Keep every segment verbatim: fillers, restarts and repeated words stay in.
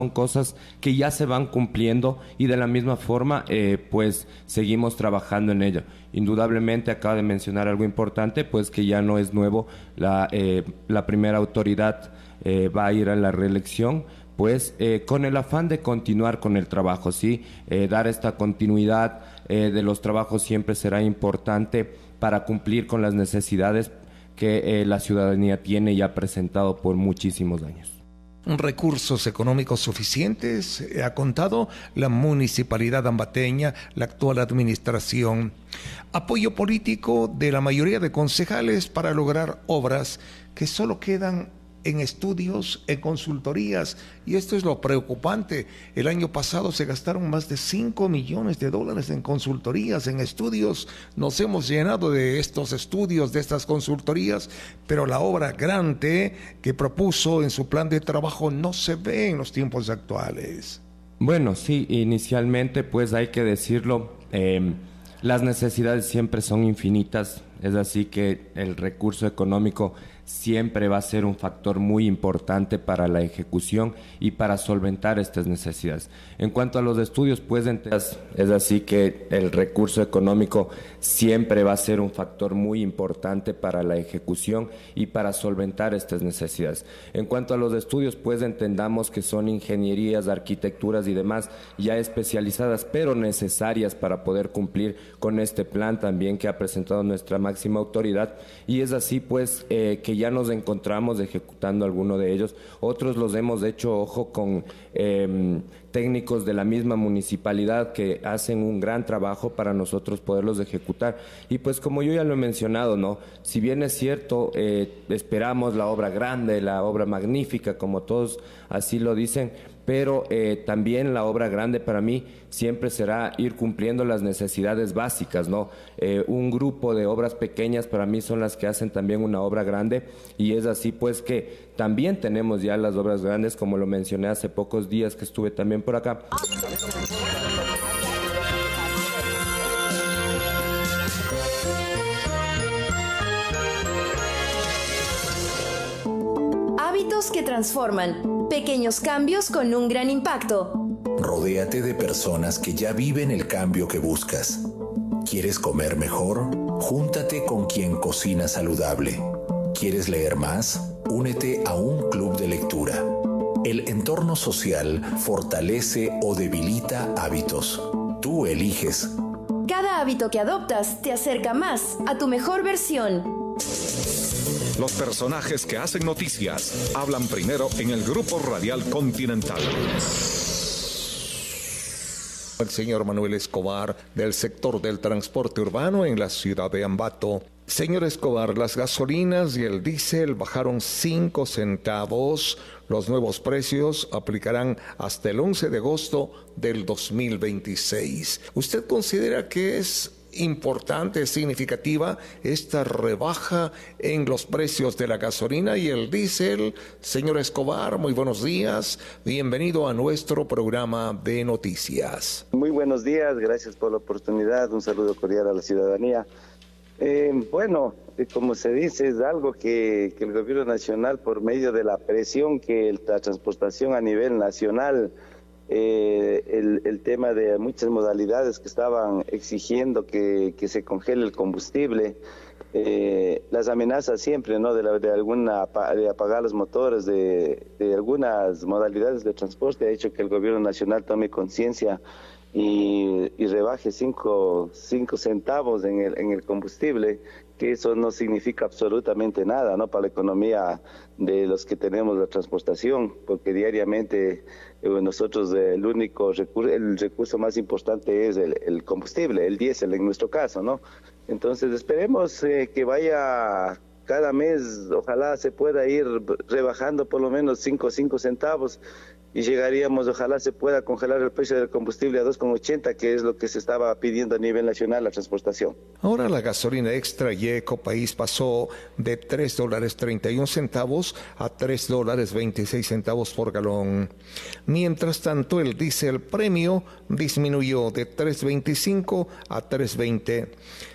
Son cosas que ya se van cumpliendo y de la misma forma eh, pues seguimos trabajando en ello. Indudablemente acaba de mencionar algo importante, pues que ya no es nuevo, la, eh, la primera autoridad eh, va a ir a la reelección, pues eh, con el afán de continuar con el trabajo, ¿sí? Eh, dar esta continuidad eh, de los trabajos siempre será importante para cumplir con las necesidades que eh, la ciudadanía tiene y ha presentado por muchísimos años. Recursos económicos suficientes ha contado la municipalidad ambateña, la actual administración. Apoyo político de la mayoría de concejales para lograr obras que solo quedan en estudios, en consultorías, y esto es lo preocupante. El año pasado se gastaron más de cinco millones de dólares en consultorías, en estudios. Nos hemos llenado de estos estudios, de estas consultorías, pero la obra grande que propuso en su plan de trabajo no se ve en los tiempos actuales. Bueno, sí, inicialmente pues hay que decirlo, eh, las necesidades siempre son infinitas, es así que el recurso económico siempre va a ser un factor muy importante para la ejecución y para solventar estas necesidades. En cuanto a los estudios, pues es así que el recurso económico siempre va a ser un factor muy importante para la ejecución y para solventar estas necesidades. En cuanto a los estudios, pues entendamos que son ingenierías, arquitecturas y demás ya especializadas, pero necesarias para poder cumplir con este plan también que ha presentado nuestra máxima autoridad, y es así pues eh, que ya nos encontramos ejecutando alguno de ellos. Otros los hemos hecho, ojo, con eh, técnicos de la misma municipalidad que hacen un gran trabajo para nosotros poderlos ejecutar. Y pues como yo ya lo he mencionado, ¿no? Si bien es cierto, eh, esperamos la obra grande, la obra magnífica, como todos así lo dicen, pero eh, también la obra grande para mí siempre será ir cumpliendo las necesidades básicas, ¿no? Eh, un grupo de obras pequeñas para mí son las que hacen también una obra grande, y es así pues que también tenemos ya las obras grandes, como lo mencioné hace pocos días que estuve también por acá. Hábitos que transforman. Pequeños cambios con un gran impacto. Rodéate de personas que ya viven el cambio que buscas. ¿Quieres comer mejor? Júntate con quien cocina saludable. ¿Quieres leer más? Únete a un club de lectura. El entorno social fortalece o debilita hábitos. Tú eliges. Cada hábito que adoptas te acerca más a tu mejor versión. Los personajes que hacen noticias hablan primero en el Grupo Radial Continental. El señor Manuel Escobar, del sector del transporte urbano en la ciudad de Ambato. Señor Escobar, las gasolinas y el diésel bajaron cinco centavos. Los nuevos precios aplicarán hasta el once de agosto del dos mil veintiséis. ¿Usted considera que es importante, significativa esta rebaja en los precios de la gasolina y el diésel? Señor Escobar, muy buenos días, bienvenido a nuestro programa de noticias. Muy buenos días, gracias por la oportunidad, un saludo cordial a la ciudadanía. Eh, bueno, como se dice, es algo que, que el gobierno nacional, por medio de la presión que la transportación a nivel nacional, Eh, el, el tema de muchas modalidades que estaban exigiendo que, que se congele el combustible, eh, las amenazas siempre, ¿no?, de, la, de alguna de apagar los motores de, de algunas modalidades de transporte, ha hecho que el gobierno nacional tome conciencia y, y rebaje cinco, cinco centavos en el, en el combustible, que eso no significa absolutamente nada, ¿no?, para la economía de los que tenemos la transportación, porque diariamente eh, nosotros eh, el único recurso, el recurso más importante es el, el combustible, el diésel en nuestro caso, ¿no? Entonces esperemos eh, que vaya cada mes, ojalá se pueda ir rebajando por lo menos cinco, cinco centavos, y llegaríamos, ojalá se pueda congelar el precio del combustible a dos con ochenta, que es lo que se estaba pidiendo a nivel nacional la transportación. Ahora la gasolina extra y Ecopaís pasó de tres dólares treinta y un centavos a tres dólares veintiséis centavos por galón. Mientras tanto, el diésel premio disminuyó de tres veinticinco a tres veinte.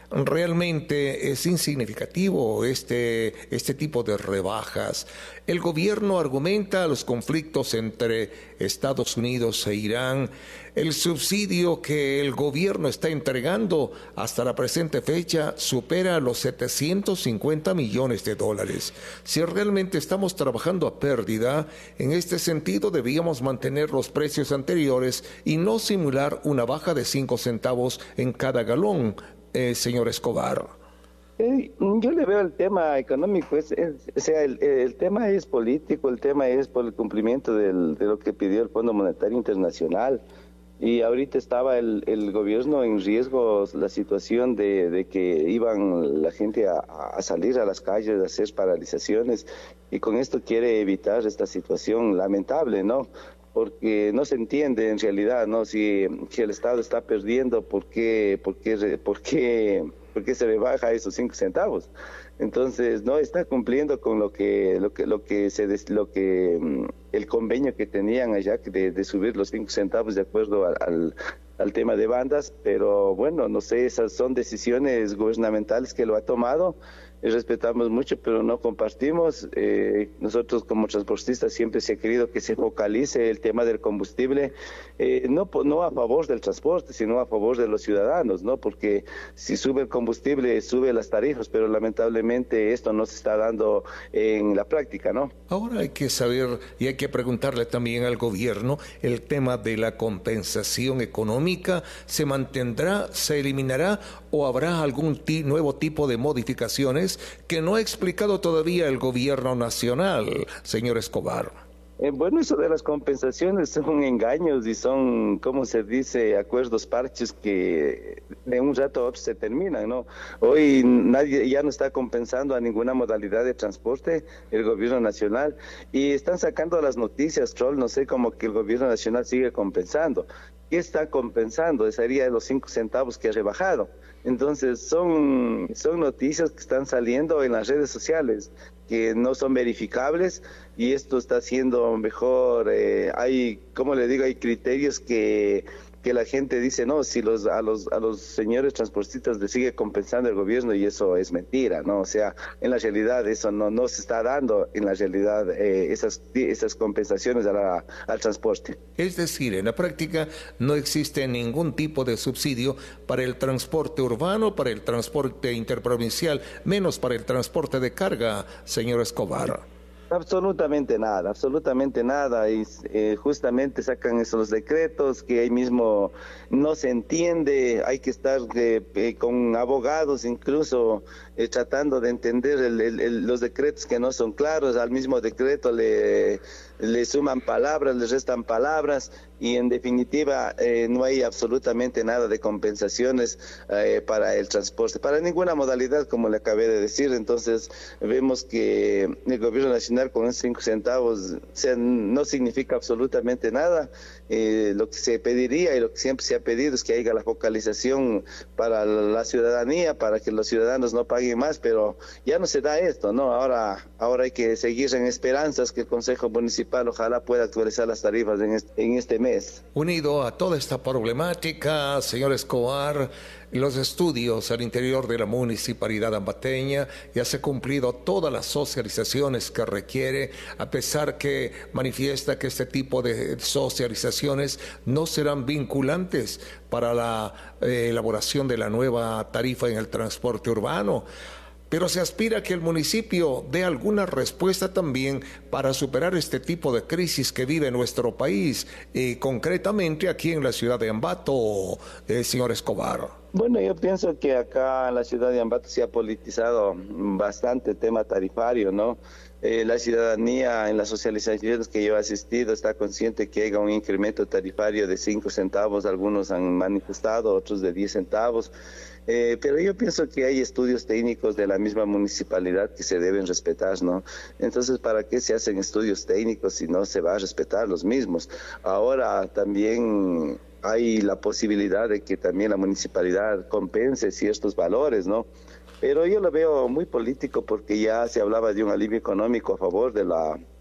Realmente es insignificativo este, este tipo de rebajas. El gobierno argumenta los conflictos entre Estados Unidos e Irán. El subsidio que el gobierno está entregando hasta la presente fecha supera los setecientos cincuenta millones de dólares. Si realmente estamos trabajando a pérdida, en este sentido debíamos mantener los precios anteriores y no simular una baja de cinco centavos en cada galón. Eh, señor Escobar. Eh, yo le veo el tema económico, es, es, o sea, el, el tema es político, el tema es por el cumplimiento del, de lo que pidió el Fondo Monetario Internacional, y ahorita estaba el, el gobierno en riesgo, la situación de, de que iban la gente a, a salir a las calles, a hacer paralizaciones, y con esto quiere evitar esta situación lamentable, ¿no? Porque no se entiende en realidad, ¿no? Si, si el Estado está perdiendo, ¿por qué, por qué, por qué, por qué se rebaja esos cinco centavos? Entonces no está cumpliendo con lo que, lo que, lo que se, lo que, el convenio que tenían allá de, de subir los cinco centavos de acuerdo al, al, al tema de bandas, pero bueno, no sé, esas son decisiones gubernamentales que lo ha tomado. Respetamos mucho, pero no compartimos. Eh, nosotros como transportistas siempre se ha querido que se focalice el tema del combustible, eh, no, no a favor del transporte, sino a favor de los ciudadanos, ¿no? Porque si sube el combustible, sube las tarifas, pero lamentablemente esto no se está dando en la práctica, ¿no? Ahora hay que saber y hay que preguntarle también al gobierno el tema de la compensación económica. ¿Se mantendrá, se eliminará o habrá algún ti- nuevo tipo de modificaciones que no ha explicado todavía el gobierno nacional, señor Escobar? Eh, bueno, eso de las compensaciones son engaños y son, ¿cómo se dice?, acuerdos parches que de un rato a otro se terminan, ¿no? Hoy nadie ya no está compensando a ninguna modalidad de transporte, el gobierno nacional, y están sacando las noticias, troll, no sé, como que el gobierno nacional sigue compensando. ¿Qué está compensando? Sería los cinco centavos que ha rebajado. Entonces son, son noticias que están saliendo en las redes sociales que no son verificables, y esto está haciendo mejor, eh, hay, como le digo, hay criterios que, que la gente dice, no, si los a los a los señores transportistas les sigue compensando el gobierno, y eso es mentira, ¿no? O sea, en la realidad eso no, no se está dando, en la realidad, eh, esas, esas compensaciones a la, al transporte. Es decir, en la práctica no existe ningún tipo de subsidio para el transporte urbano, para el transporte interprovincial, menos para el transporte de carga, señor Escobar. Absolutamente nada, absolutamente nada, y eh, justamente sacan esos decretos que ahí mismo no se entiende, hay que estar eh, eh, con abogados incluso eh, tratando de entender el, el, el, los decretos que no son claros. Al mismo decreto le, le suman palabras, le restan palabras, y en definitiva eh, no hay absolutamente nada de compensaciones eh, para el transporte, para ninguna modalidad, como le acabé de decir. Entonces vemos que el gobierno nacional con esos cinco centavos, o sea, no significa absolutamente nada. Eh, lo que se pediría y lo que siempre se ha pedido es que haya la focalización para la ciudadanía, para que los ciudadanos no paguen más, pero ya no se da esto, ¿no? Ahora, ahora hay que seguir en esperanzas que el Consejo Municipal ojalá pueda actualizar las tarifas en este, en este mes. Unido a toda esta problemática, señor Escobar, los estudios al interior de la municipalidad ambateña ya se han cumplido todas las socializaciones que requiere, a pesar que manifiesta que este tipo de socializaciones no serán vinculantes para la eh, elaboración de la nueva tarifa en el transporte urbano. Pero se aspira a que el municipio dé alguna respuesta también para superar este tipo de crisis que vive nuestro país, y concretamente aquí en la ciudad de Ambato, eh, señor Escobar. Bueno, yo pienso que acá en la ciudad de Ambato se ha politizado bastante el tema tarifario, ¿no? Eh, la ciudadanía en las socializaciones que yo he asistido está consciente que haya un incremento tarifario de cinco centavos, algunos han manifestado, otros de diez centavos. Eh, pero yo pienso que hay estudios técnicos de la misma municipalidad que se deben respetar, ¿no? Entonces, ¿para qué se hacen estudios técnicos si no se va a respetar los mismos? Ahora también hay la posibilidad de que también la municipalidad compense ciertos valores, ¿no? Pero yo lo veo muy político, porque ya se hablaba de un alivio económico a favor de la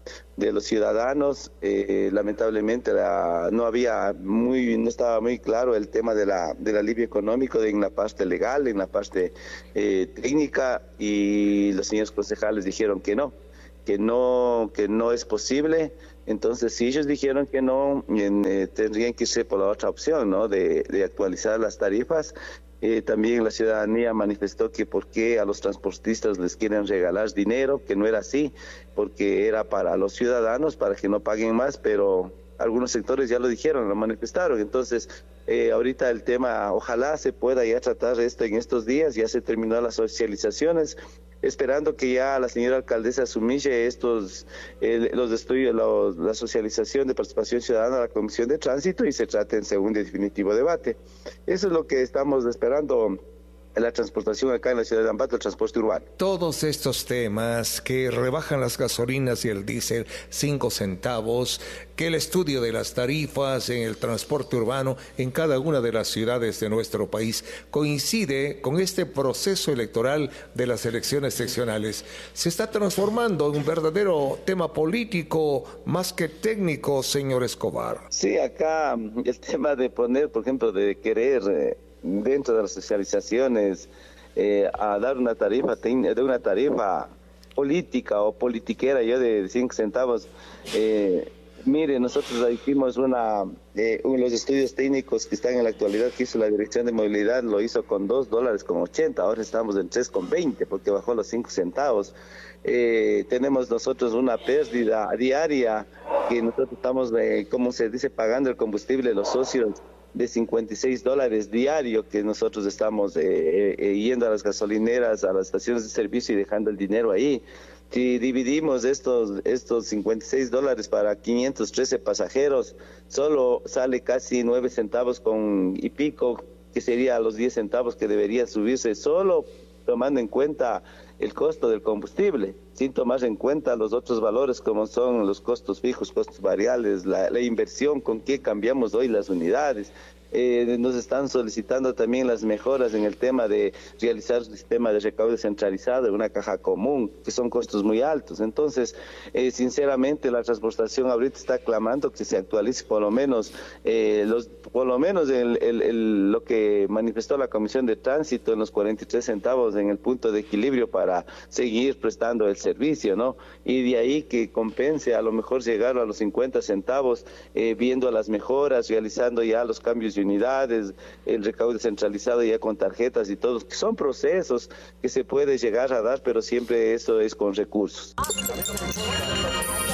de los ciudadanos. Eh, lamentablemente la, no había muy, no estaba muy claro el tema de la, del alivio económico en la parte legal, en la parte eh, técnica, y los señores concejales dijeron que no, que no, que no es posible. Entonces, si ellos dijeron que no, eh, tendrían que irse por la otra opción, ¿no? De, de actualizar las tarifas. Eh, también la ciudadanía manifestó que por qué a los transportistas les quieren regalar dinero, que no era así, porque era para los ciudadanos, para que no paguen más, pero algunos sectores ya lo dijeron, lo manifestaron. Entonces, eh, ahorita el tema, ojalá se pueda ya tratar esto en estos días, ya se terminó las socializaciones, esperando que ya la señora alcaldesa asumille estos, eh, los estudios, los, la socialización de participación ciudadana a la Comisión de Tránsito y se trate en segundo y definitivo debate. Eso es lo que estamos esperando en la transportación acá en la ciudad de Ambato, el transporte urbano. Todos estos temas que rebajan las gasolinas y el diésel cinco centavos, que el estudio de las tarifas en el transporte urbano en cada una de las ciudades de nuestro país coincide con este proceso electoral de las elecciones seccionales. Se está transformando en un verdadero tema político más que técnico, señor Escobar. Sí, acá el tema de poner, por ejemplo, de querer Eh, dentro de las socializaciones eh, a dar una tarifa de una tarifa política o politiquera, yo de cinco centavos. Eh, mire, nosotros hicimos una eh, los estudios técnicos que están en la actualidad, que hizo la Dirección de Movilidad, lo hizo con dos dólares con ochenta, ahora estamos en tres con veinte porque bajó los cinco centavos. Eh, tenemos nosotros una pérdida diaria que nosotros estamos, eh, como se dice, pagando el combustible, los socios, de cincuenta y seis dólares diario que nosotros estamos eh, eh, yendo a las gasolineras, a las estaciones de servicio y dejando el dinero ahí. Si dividimos estos, estos cincuenta y seis dólares para quinientos trece pasajeros, solo sale casi nueve centavos con y pico, que sería los diez centavos que debería subirse, solo tomando en cuenta el costo del combustible, sin tomar en cuenta los otros valores como son los costos fijos, costos variables, la, la inversión, con qué cambiamos hoy las unidades. Eh, nos están solicitando también las mejoras en el tema de realizar un sistema de recaudo centralizado, una caja común, que son costos muy altos. Entonces, eh, sinceramente, la transportación ahorita está clamando que se actualice por lo menos, eh, los, por lo menos el, el, el, lo que manifestó la Comisión de Tránsito en los cuarenta y tres centavos en el punto de equilibrio para seguir prestando el servicio, ¿no? Y de ahí que compense a lo mejor llegar a los cincuenta centavos, eh, viendo las mejoras, realizando ya los cambios de unidades, el recaudo centralizado ya con tarjetas y todo, que son procesos que se puede llegar a dar, pero siempre eso es con recursos.